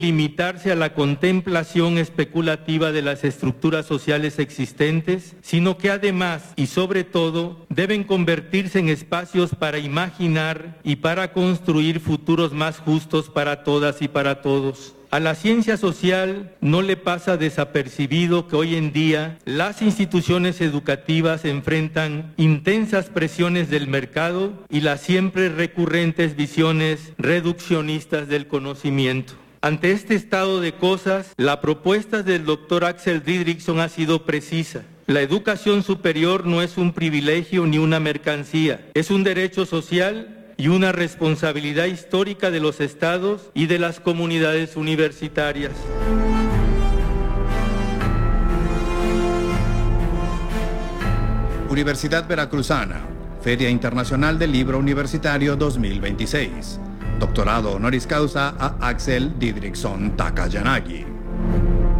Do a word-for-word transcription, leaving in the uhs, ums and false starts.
limitarse a la contemplación especulativa de las estructuras sociales existentes, sino que además y sobre todo deben convertirse en espacios para imaginar y para construir futuros más justos para todas y para todos. A la ciencia social no le pasa desapercibido que hoy en día las instituciones educativas enfrentan intensas presiones del mercado y las siempre recurrentes visiones reduccionistas del conocimiento. Ante este estado de cosas, la propuesta del doctor Axel Didrikson ha sido precisa. La educación superior no es un privilegio ni una mercancía, es un derecho social y una responsabilidad histórica de los estados y de las comunidades universitarias. Universidad Veracruzana, Feria Internacional del Libro Universitario dos mil veintiséis. Doctorado honoris causa a Axel Didrikson Takayanagi.